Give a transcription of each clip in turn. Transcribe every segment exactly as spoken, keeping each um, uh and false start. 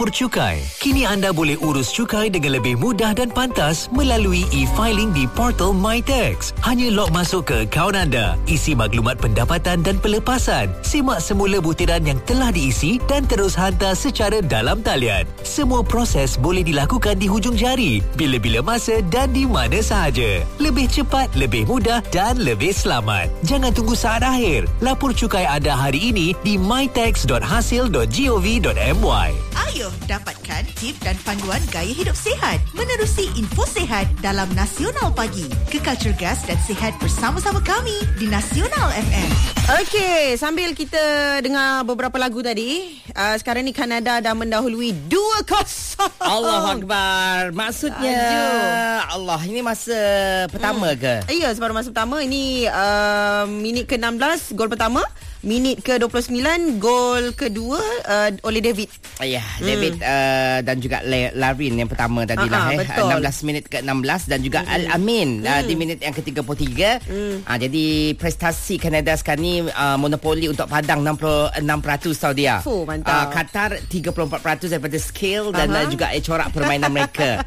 Cukai. Kini anda boleh urus cukai dengan lebih mudah dan pantas melalui e-filing di portal MyTax. Hanya log masuk ke akaun anda, isi maklumat pendapatan dan pelepasan, simak semula butiran yang telah diisi dan terus hantar secara dalam talian. Semua proses boleh dilakukan di hujung jari, bila-bila masa dan di mana sahaja. Lebih cepat, lebih mudah dan lebih selamat. Jangan tunggu saat akhir. Lapor cukai anda hari ini di mytax dot hasil dot gov dot my. Ayo dapatkan tip dan panduan gaya hidup sihat menerusi info sihat dalam Nasional Pagi. Kekal cergas dan sihat bersama-sama kami di Nasional F M. Okey, sambil kita dengar beberapa lagu tadi, uh, sekarang ni Kanada dah mendahului dua kosong. Allahu Akbar. Maksudnya Aduh. Allah, ini masa pertama hmm. ke? Ya, separuh masa pertama. Ini uh, minit ke enam belas, gol pertama. Minit ke dua puluh sembilan, gol kedua uh, oleh David. Ya, yeah, David hmm. uh, dan juga Larin yang pertama tadi lah. Uh-huh, eh. enam belas minit ke enam belas dan juga hmm. Al-Amin hmm. uh, di minit yang ke tiga puluh tiga. Hmm. Uh, jadi prestasi Kanada sekarang ni uh, monopoli untuk padang enam puluh enam peratus tau dia. Fuh, mantap. Uh, Qatar tiga puluh empat peratus daripada skill dan uh-huh. uh, juga eh, corak permainan mereka.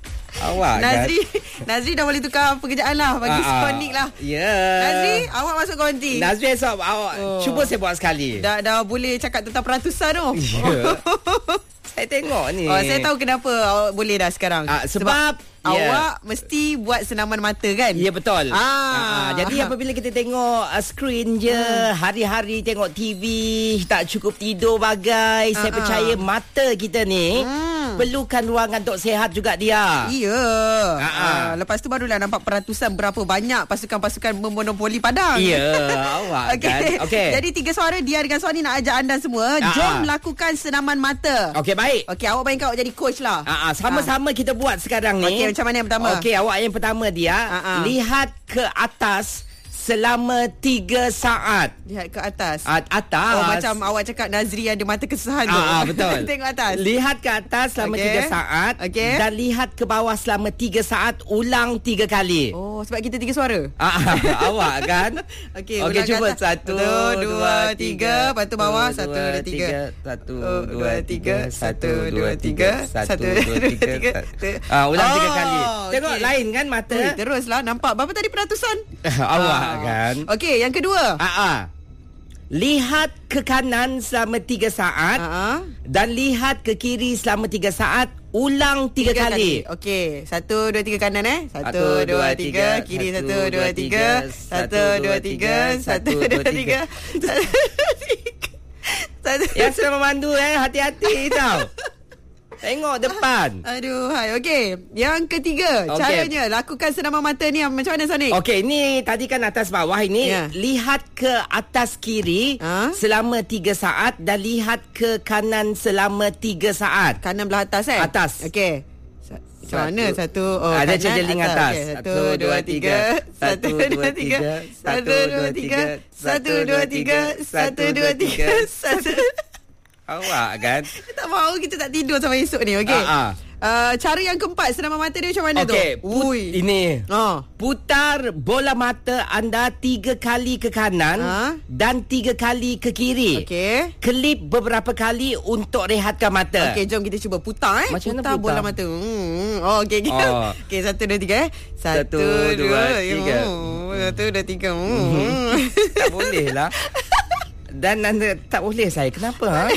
Awak Nazri kan? Nazri dah boleh tukar pekerjaan lah, bagi uh, Sonic lah. Ya. Yeah. Nazri, awak masuk konti. Nazri esok awak oh. cuba saya buat sekali. Dah dah boleh cakap tentang peratusan tu. Ya. Yeah. Saya tengok ni. Oh, saya tahu kenapa awak boleh dah sekarang. Uh, sebab, sebab yeah. awak yeah. mesti buat senaman mata kan? Ya, betul. Ah. Uh, jadi apabila kita tengok uh, skrin je, hmm. hari-hari tengok T V, tak cukup tidur bagai, uh-uh. saya percaya mata kita ni hmm. perlukan ruangan untuk sihat juga dia. Ya. Uh-uh. Uh, lepas tu barulah nampak peratusan berapa banyak pasukan-pasukan memonopoli padang. Ya, awak okay. kan. Okay. Jadi tiga suara dia dengan Sony nak ajak anda semua, uh-uh. jom lakukan senaman mata. Okey, baik. Okey, awak bayangkan awak jadi coach lah. Uh-uh. Sama-sama uh. kita buat sekarang ni. Okey, macam mana yang pertama? Okey, awak yang pertama dia, uh-uh. lihat ke atas selama tiga saat. Lihat ke atas. At- atas. Oh, macam awak cakap Nazri ada mata kesusahan tu. Ah, betul. Tengok atas. Lihat ke atas selama okay. tiga saat. Okay. Dan lihat ke bawah selama tiga saat. Ulang tiga kali. Oh, sebab kita tiga suara. Ah, awak kan? Okey, okay, cuba. atas. Satu, dua, dua, tiga. Lepas tu bawah. Dua, satu, dua, tiga. Satu, dua, tiga. Satu, dua, tiga. Satu, dua, tiga. Ah, ulang tiga kali. Tengok okay. lain kan mata? Ui, teruslah. Nampak. Berapa tadi peratusan? Awak ah. kan? Okey, yang kedua. Ah, ah. Lihat ke kanan selama tiga saat uh-huh. dan lihat ke kiri selama tiga saat. Ulang tiga, tiga kali. kali. Okey, satu, dua, tiga kanan eh. Satu, dua, tiga. Kiri satu, dua, tiga. Satu, dua, tiga. Satu, dua, tiga. Satu. Yang sedang memandu eh, hati-hati tau. Tengok depan. Aduh, hai. Okey, yang ketiga, okay. caranya lakukan senaman mata ni macam mana, Sonic? Okey, ni tadi kan atas bawah ini. Yeah. Lihat ke atas kiri huh? selama tiga saat dan lihat ke kanan selama tiga saat. Kanan belah atas eh? Atas. Okey. Macam mana? Satu. Oh, ada kanan, jejeling atas. atas. Okay. Satu, dua, tiga. Satu, dua, tiga. Satu, dua, tiga. Satu, dua, tiga. Satu, dua, tiga. Satu. Awak kan? Tak mahu kita tak tidur sampai esok ni. Okey. Uh-huh. Uh, cara yang keempat senaman mata dia macam mana okay, tu? Okey. Ini. Oh. Putar bola mata anda tiga kali ke kanan uh? dan tiga kali ke kiri. Okey. Kelip beberapa kali untuk rehatkan mata. Okey, jom kita cuba putar eh. Macam putar, putar bola mata. Hmm. Oh, okey. Oh. Okey, satu, dua, tiga eh. Satu, satu dua, dua tiga. Hmm. Satu, dua, tiga. Hmm. Tak boleh lah. Dan anda tak boleh saya. Kenapa? Ha?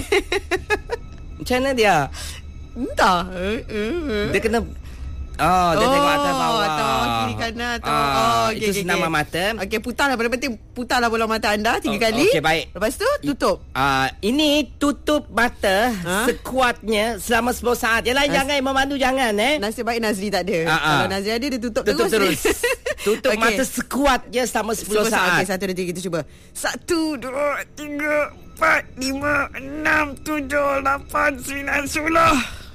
Macam mana dia? Entah. Dia kena... Oh, dia oh, tengok atas bawah. Atas bawah, kiri kanan. Atas ah, oh, okay, itu okay, senaman okay. mata. Okey, putarlah. Paling penting, putarlah bola mata anda tiga oh, kali. Okey, baik. Lepas tu, tutup. Uh, ini tutup mata ha? sekuatnya selama sepuluh saat. Yalah, Nas- jangan memandu, jangan eh. Nasib baik Nazri tak ada. Uh-uh. Kalau Nazri ada, dia tutup, tutup terus. terus. Tutup okay. mata sekuatnya selama sepuluh saat. Okey, satu, dua, tiga. Kita cuba. Satu, dua, tiga, empat, lima, enam, tujuh, lapan, sembilan, sepuluh.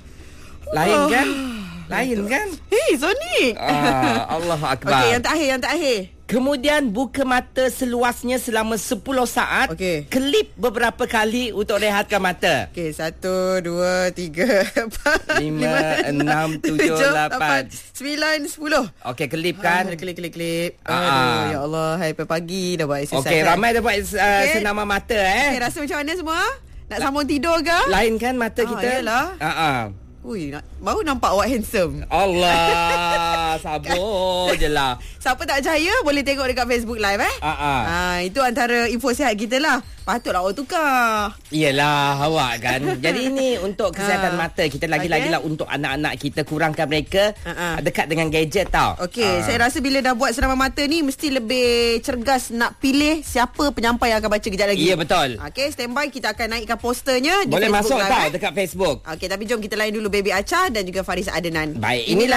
Lain kan? Lain kan? Hei, Sonic. Ah, Allahu Akbar. Okey, yang terakhir, yang terakhir. Kemudian buka mata seluasnya selama sepuluh saat. Okey. Kelip beberapa kali untuk rehatkan mata. Okey, satu, dua, tiga, empat, lima, enam, tujuh, lapan, sembilan, sepuluh. Okey, kelip kan? Ah, kelip, kelip, kelip. Ah. Aduh, ya Allah. Hai, pagi dah buat exercise. Okey, kan? ramai dah buat uh, okay. senaman mata eh. Okey, rasa macam mana semua? Nak sambung tidur ke? Lain kan mata Ah, kita? yalah. Ha ah. Ui, nak, baru nampak awak handsome. Allah, sabar je lah. Siapa tak percaya boleh tengok dekat Facebook Live eh. Ah ah. Ah, itu antara info sihat kita lah. Patutlah awak tukar. Yelah awak kan. Jadi ini untuk kesihatan Ah. mata kita lagi-lagi lah untuk anak-anak kita, kurangkan mereka Ah, ah. dekat dengan gadget tau. Okey, Ah. saya rasa bila dah buat senaman mata ni mesti lebih cergas nak pilih siapa penyampai yang akan baca kejap lagi. Ya, betul. Okey, standby, kita akan naikkan posternya di Boleh Facebook masuk Live, tau eh. dekat Facebook. Okey, tapi jom kita layan dulu Baby Acha dan juga Faris Adenan. Baik, inilah